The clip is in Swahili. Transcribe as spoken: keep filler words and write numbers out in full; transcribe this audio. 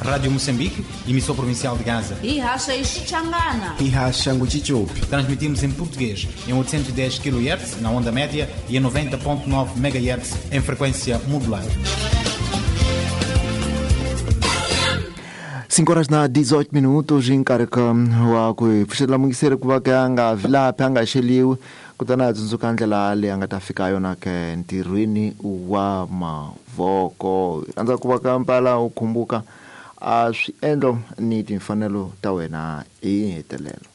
Rádio Moçambique, emissora provincial de Gaza. E racha Ixixangana. E racha Nguchichupi. Transmitimos em português, em oitocentos e dez quilohertz, na onda média, e em noventa ponto nove megahertz, em frequência modulada. cinco horas na dezoito minutos nkarhi wa ku pfuxela mungiseri ku va ke a nga vilaphi a nga xeliwi kutani a tsundzuka ndlela leyi a nga ta fika yona ke ntirhweni wa mavoko. Rhandza ku va ka mpala u khumbuka a swiendlo ni timfanelo ta wena hi hetelelo.